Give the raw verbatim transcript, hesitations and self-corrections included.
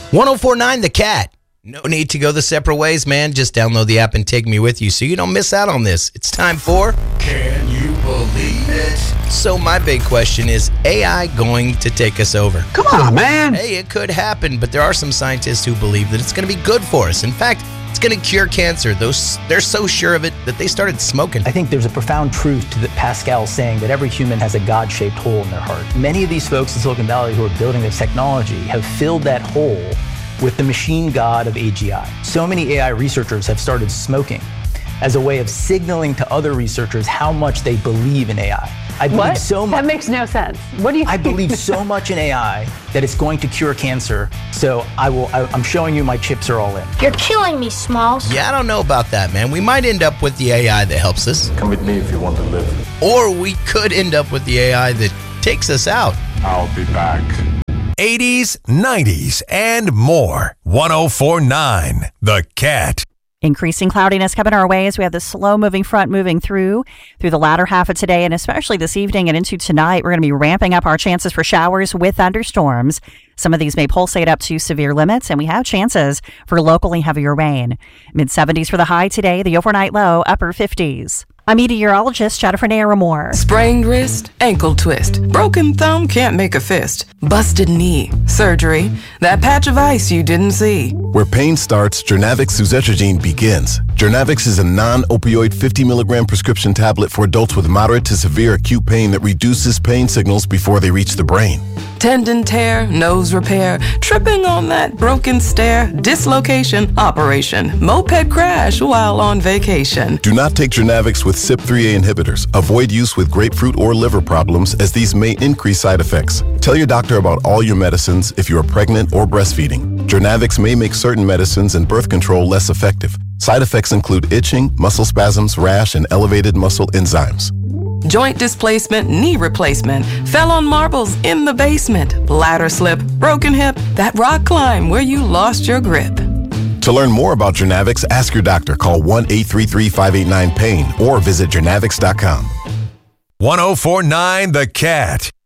one oh four point nine The Cat. No need to go the separate ways, man. Just download the app and take me with you so you don't miss out on this. It's time for Can You Believe It? So my big question is, A I going to take us over? Come on, man. Hey, it could happen, but there are some scientists who believe that it's going to be good for us. In fact, it's going to cure cancer. Those They're so sure of it that they started smoking. I think there's a profound truth to that Pascal saying that every human has a God-shaped hole in their heart. Many of these folks in Silicon Valley who are building this technology have filled that hole with the machine god of A G I. So many A I researchers have started smoking as a way of signaling to other researchers how much they believe in A I. I believe what? so much. That makes no sense. What do you I believe so much in A I that it's going to cure cancer. So I will. I, I'm showing you my chips are all in. You're killing me, Smalls. Yeah, I don't know about that, man. We might end up with the A I that helps us. Come with me if you want to live. Or we could end up with the A I that takes us out. I'll be back. eighties, nineties, and more. one oh four point nine The Cat. Increasing cloudiness coming our way as we have the slow-moving front moving through through the latter half of today, and especially this evening and into tonight. We're going to be ramping up our chances for showers with thunderstorms. Some of these may pulsate up to severe limits, and we have chances for locally heavier rain. mid seventies for the high today, the overnight low, upper fifties. I'm meteorologist Jennifer Naramore. Sprained wrist, ankle twist, broken thumb, can't make a fist, busted knee, surgery, that patch of ice you didn't see. Where pain starts, Jernavix suzetrigine begins. Jernavix is a non-opioid fifty milligram prescription tablet for adults with moderate to severe acute pain that reduces pain signals before they reach the brain. Tendon tear, nose repair, tripping on that broken stair, dislocation, operation, moped crash while on vacation. Do not take Jernavix with C Y P three A inhibitors. Avoid use with grapefruit or liver problems, as these may increase side effects. Tell your doctor about all your medicines if you are pregnant or breastfeeding. Jernavix may make certain medicines and birth control less effective. Side effects include itching, muscle spasms, rash, and elevated muscle enzymes. Joint displacement, knee replacement, fell on marbles in the basement, ladder slip, broken hip, that rock climb where you lost your grip. To learn more about Jernavix, ask your doctor. Call one eight three three, five eight nine, PAIN or visit jernavix dot com. one oh four point nine The Cat.